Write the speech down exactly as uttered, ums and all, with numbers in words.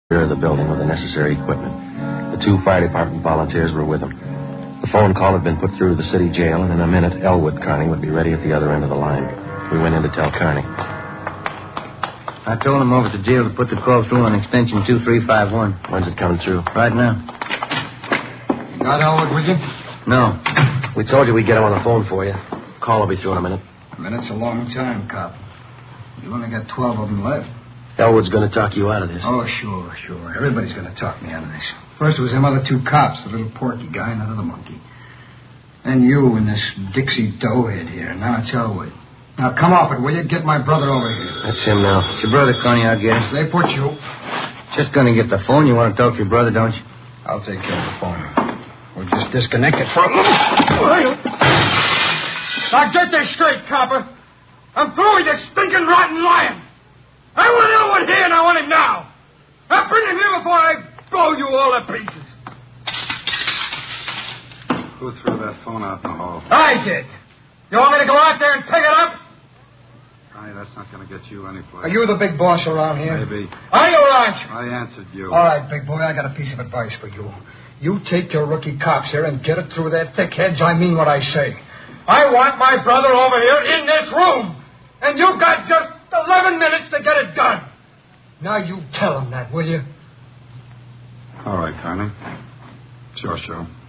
of the building with the necessary equipment. The two fire department volunteers were with him. The phone call had been put through to the city jail, and in a minute, Elwood Carney would be ready at the other end of the line. We went in to tell Carney. I told him over at the jail to put the call through on extension two three five one. When's it coming through? Right now. You got Elwood with you? No. We told you we'd get him on the phone for you. Call will be through in a minute. A minute's a long time, cop. You only got twelve of them left. Elwood's going to talk you out of this. Oh, sure, sure. Everybody's going to talk me out of this. First it was them other two cops, the little porky guy and that other monkey. Then you and this Dixie doughhead here. Now it's Elwood. Now come off it, will you? Get my brother over here. That's him now. It's your brother, Connie, I guess. They put you. Just going to get the phone. You want to talk to your brother, don't you? I'll take care of the phone. We'll just disconnect it for a minute. Now get this straight, copper. I'm through with this stinking rotten lion. I want Elwood here and I want him now. Now bring him here before I blow you all to pieces. Who threw that phone out in the hall? I did. You want me to go out there and pick it up? Connie, that's not going to get you anyplace. Are you the big boss around here? Maybe. Are you, Ranch? I answered you. All right, big boy, I got a piece of advice for you. You take your rookie cops here and get it through their thick heads. I mean what I say. I want my brother over here in this room. And you've got just eleven minutes to get it done. Now you tell him that, will you? All right, Connie. Sure, sure.